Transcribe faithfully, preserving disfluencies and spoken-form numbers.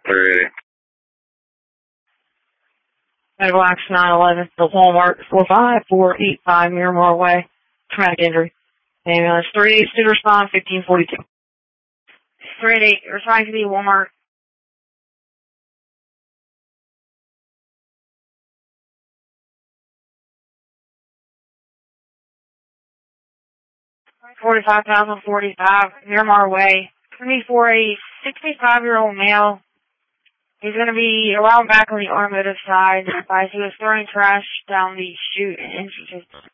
three. Medical nine eleven, the Walmart four five four eight five Miramar Way. Traumatic injury. Ambulance three eight to respond fifteen forty-two. three eight, responding to the Walmart. forty-five thousand forty-five Miramar Way. It's going to be for a sixty-five-year-old male. He's going to be around back on the automotive side as he was throwing trash down the chute and injured